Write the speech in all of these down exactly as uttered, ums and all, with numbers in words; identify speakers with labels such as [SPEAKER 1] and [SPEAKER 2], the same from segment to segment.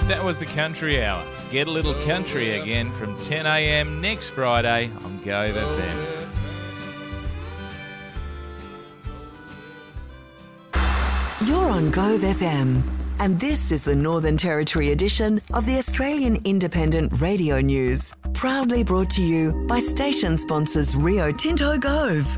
[SPEAKER 1] That was the Country Hour. Get a little country again from ten a m next Friday on Gove F M.
[SPEAKER 2] You're on Gove F M, and this is the Northern Territory edition of the Australian Independent Radio News, proudly brought to you by station sponsors Rio Tinto Gove.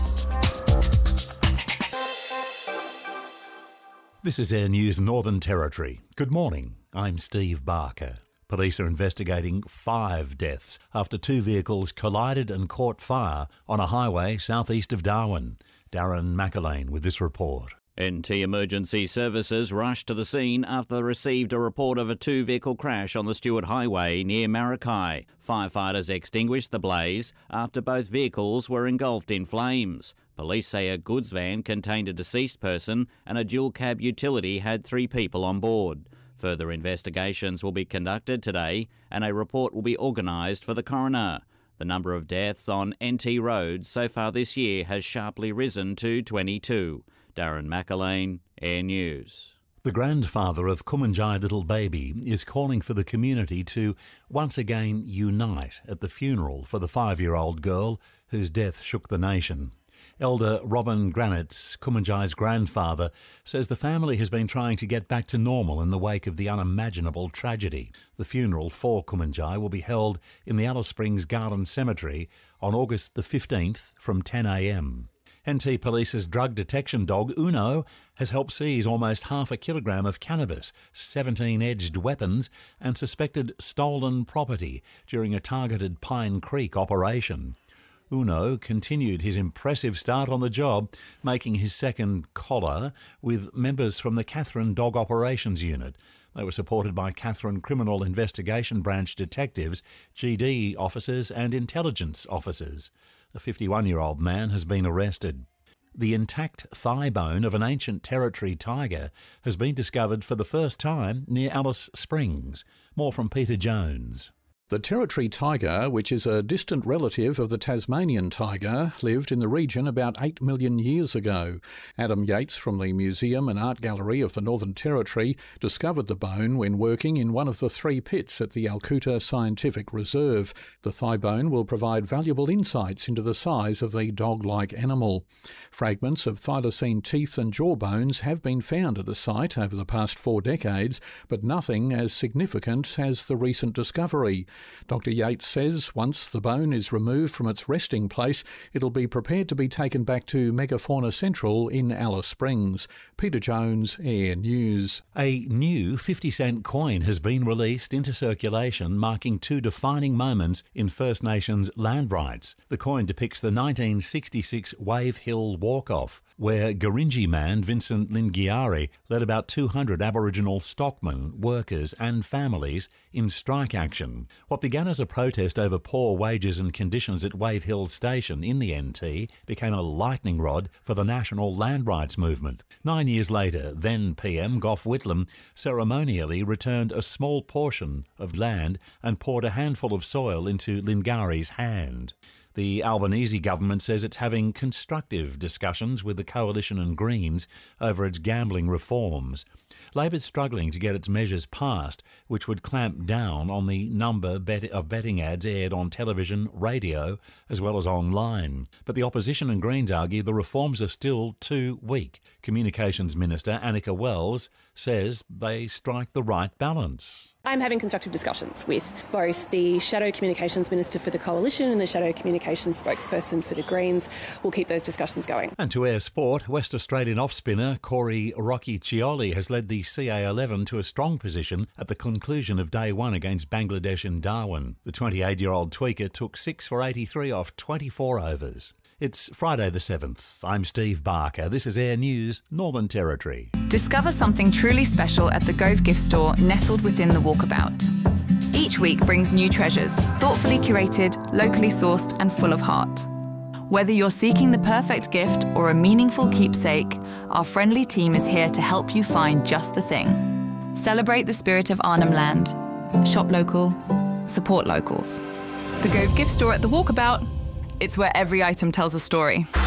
[SPEAKER 3] This is Air News Northern Territory. Good morning, I'm Steve Barker. Police are investigating five deaths after two vehicles collided and caught fire on a highway southeast of Darwin. Darren McAlane with this report.
[SPEAKER 4] N T Emergency Services rushed to the scene after they received a report of a two-vehicle crash on the Stewart Highway near Maracay. Firefighters extinguished the blaze after both vehicles were engulfed in flames. Police say a goods van contained a deceased person and a dual-cab utility had three people on board. Further investigations will be conducted today and a report will be organised for the coroner. The number of deaths on N T roads so far this year has sharply risen to twenty-two. Darren McAlane, Air News.
[SPEAKER 3] The grandfather of Kumanjai Little Baby is calling for the community to once again unite at the funeral for the five-year-old girl whose death shook the nation. Elder Robin Granitz, Kumanjai's grandfather, says the family has been trying to get back to normal in the wake of the unimaginable tragedy. The funeral for Kumanjai will be held in the Alice Springs Garden Cemetery on August the fifteenth from ten a m. N T Police's drug detection dog, Uno, has helped seize almost half a kilogram of cannabis, seventeen edged weapons and suspected stolen property during a targeted Pine Creek operation. Uno continued his impressive start on the job, making his second collar with members from the Katherine Dog Operations Unit. They were supported by Katherine Criminal Investigation Branch detectives, G D officers and intelligence officers. A fifty-one-year-old man has been arrested. The intact thigh bone of an ancient territory tiger has been discovered for the first time near Alice Springs. More from Peter Jones.
[SPEAKER 5] The territory tiger, which is a distant relative of the Tasmanian tiger, lived in the region about eight million years ago. Adam Yates from the Museum and Art Gallery of the Northern Territory discovered the bone when working in one of the three pits at the Alcoota Scientific Reserve. The thigh bone will provide valuable insights into the size of the dog-like animal. Fragments of thylacine teeth and jaw bones have been found at the site over the past four decades, but nothing as significant as the recent discovery. Doctor Yates says once the bone is removed from its resting place, it'll be prepared to be taken back to Megafauna Central in Alice Springs. Peter Jones, Air News.
[SPEAKER 3] A new fifty cent coin has been released into circulation, marking two defining moments in First Nations land rights. The coin depicts the nineteen sixty-six Wave Hill Walk-Off, where Gurindji man Vincent Lingiari led about two hundred Aboriginal stockmen, workers and families in strike action. What began as a protest over poor wages and conditions at Wave Hill Station in the N T became a lightning rod for the national land rights movement. Nine years later, then P M Gough Whitlam ceremonially returned a small portion of land and poured a handful of soil into Lingari's hand. The Albanese government says it's having constructive discussions with the Coalition and Greens over its gambling reforms. Labor's struggling to get its measures passed, which would clamp down on the number of betting ads aired on television, radio, as well as online. But the opposition and Greens argue the reforms are still too weak. Communications Minister Annika Wells says they strike the right balance.
[SPEAKER 6] I'm having constructive discussions with both the Shadow Communications Minister for the Coalition and the Shadow Communications spokesperson for the Greens. We'll keep those discussions going.
[SPEAKER 3] And to air sport, West Australian off-spinner Corey Rocky Chioli has led the C A eleven to a strong position at the conclusion of day one against Bangladesh in Darwin. The twenty-eight-year-old tweaker took six for eighty-three off twenty-four overs. It's Friday the seventh. I'm Steve Barker. This is Air News, Northern Territory.
[SPEAKER 7] Discover something truly special at the Gove gift store nestled within the Walkabout. Each week brings new treasures, thoughtfully curated, locally sourced and full of heart. Whether you're seeking the perfect gift or a meaningful keepsake, our friendly team is here to help you find just the thing. Celebrate the spirit of Arnhem Land. Shop local, support locals. The Gove gift store at the Walkabout. It's where every item tells a story.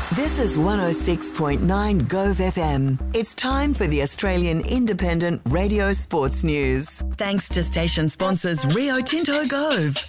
[SPEAKER 2] This is one oh six point nine Gove F M. It's time for the Australian Independent Radio Sports News. Thanks to station sponsors Rio Tinto Gove.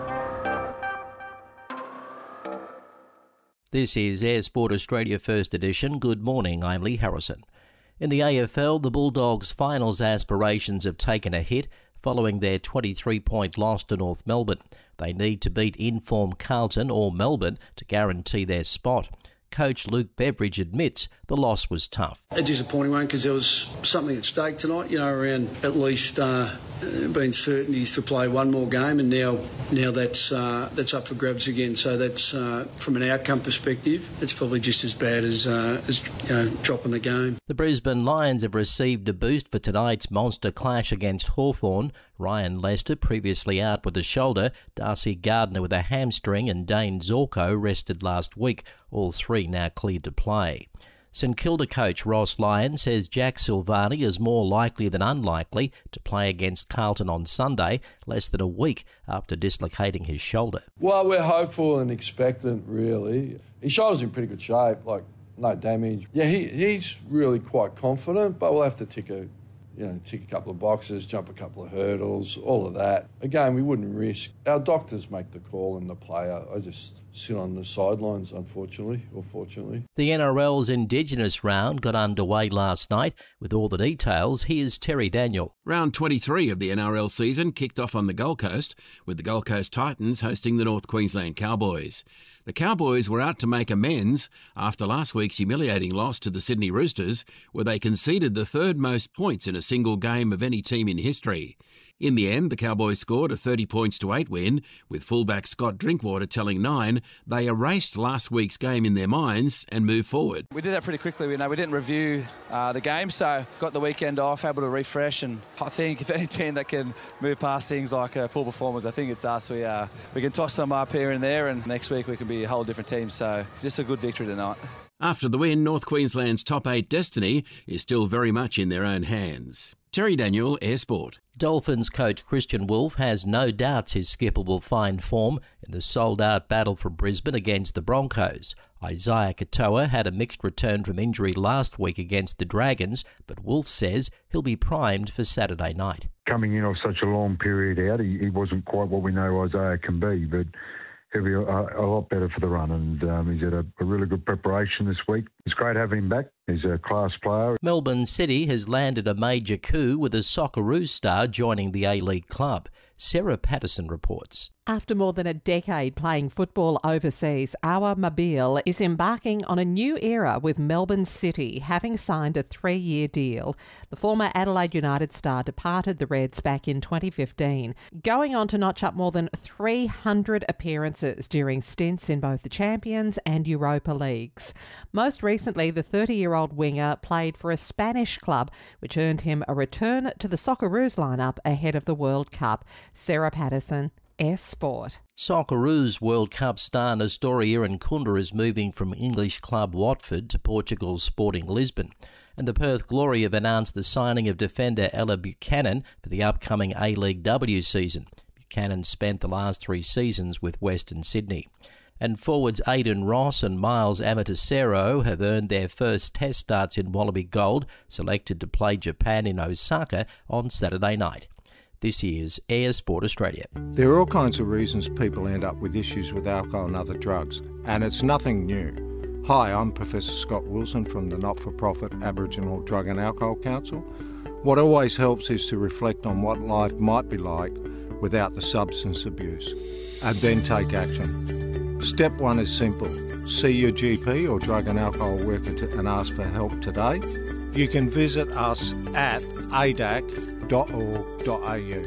[SPEAKER 8] This is Air Sport Australia First Edition. Good morning, I'm Lee Harrison. In the A F L, the Bulldogs' finals aspirations have taken a hit following their twenty-three point loss to North Melbourne. They need to beat in-form Carlton or Melbourne to guarantee their spot. Coach Luke Beveridge admits the loss was tough.
[SPEAKER 9] A disappointing one because there was something at stake tonight, you know, around at least uh, being certainties to play one more game, and now now that's uh, that's up for grabs again. So that's uh, from an outcome perspective, it's probably just as bad as uh, as you know, dropping the game.
[SPEAKER 8] The Brisbane Lions have received a boost for tonight's monster clash against Hawthorn. Ryan Lester, previously out with a shoulder, Darcy Gardner with a hamstring, and Dane Zorko rested last week. All three now cleared to play. St Kilda coach Ross Lyon says Jack Silvani is more likely than unlikely to play against Carlton on Sunday, less than a week after dislocating his shoulder.
[SPEAKER 10] Well, we're hopeful and expectant, really. His shoulder's in pretty good shape, like no damage. Yeah, he, he's really quite confident, but we'll have to tick a You know, tick a couple of boxes, jump a couple of hurdles, all of that. Again, we wouldn't risk. Our doctors make the call and the player. I just sit on the sidelines, unfortunately, or fortunately.
[SPEAKER 8] The N R L's Indigenous round got underway last night. With all the details, here's Terry Daniel.
[SPEAKER 11] Round twenty-three of the N R L season kicked off on the Gold Coast, with the Gold Coast Titans hosting the North Queensland Cowboys. The Cowboys were out to make amends after last week's humiliating loss to the Sydney Roosters, where they conceded the third most points in a single game of any team in history. In the end, the Cowboys scored a thirty points to eight win, with fullback Scott Drinkwater telling Nine they erased last week's game in their minds and moved forward.
[SPEAKER 12] We did that pretty quickly. We know we didn't review uh, the game, so got the weekend off, able to refresh, and I think if any team that can move past things like uh, poor performers, I think it's us. We uh, we can toss them up here and there, and next week we can be a whole different team. So just a good victory tonight.
[SPEAKER 11] After the win, North Queensland's top eight destiny is still very much in their own hands. Terry Daniel, Air Sport.
[SPEAKER 8] Dolphins coach Christian Wolf has no doubts his skipper will find form in the sold-out battle for Brisbane against the Broncos. Isaiah Katoa had a mixed return from injury last week against the Dragons, but Wolf says he'll be primed for Saturday night.
[SPEAKER 13] Coming in off such a long period out, he, he wasn't quite what we know Isaiah can be, but he'll be a, a lot better for the run, and um, he's had a, a really good preparation this week. It's great having him back. He's a class player.
[SPEAKER 8] Melbourne City has landed a major coup with a Socceroos star joining the A-League club. Sarah Patterson reports.
[SPEAKER 14] After more than a decade playing football overseas, Awer Mabil is embarking on a new era with Melbourne City, having signed a three-year deal. The former Adelaide United star departed the Reds back in twenty fifteen, going on to notch up more than three hundred appearances during stints in both the Champions and Europa Leagues. Most recently, the thirty-year-old winger played for a Spanish club, which earned him a return to the Socceroos lineup ahead of the World Cup. Sarah Patterson, S Sport.
[SPEAKER 8] Socceroos World Cup star Nestori Irankunda is moving from English club Watford to Portugal's Sporting Lisbon. And the Perth Glory have announced the signing of defender Ella Buchanan for the upcoming A-League W season. Buchanan spent the last three seasons with Western Sydney. And forwards Aidan Ross and Miles Amatosero have earned their first test starts in Wallaby Gold, selected to play Japan in Osaka on Saturday night. This is Air Sport Australia.
[SPEAKER 15] There are all kinds of reasons people end up with issues with alcohol and other drugs, and it's nothing new. Hi, I'm Professor Scott Wilson from the not-for-profit Aboriginal Drug and Alcohol Council. What always helps is to reflect on what life might be like without the substance abuse, and then take action. Step one is simple. See your G P or drug and alcohol worker to, and ask for help today. You can visit us at a d a c dot org dot a u.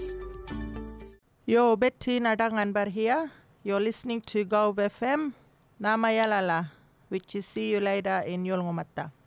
[SPEAKER 16] Yo, Betty Nadanganbar here. You're listening to Gove F M. Namayalala, which is see you later in Yolngomata.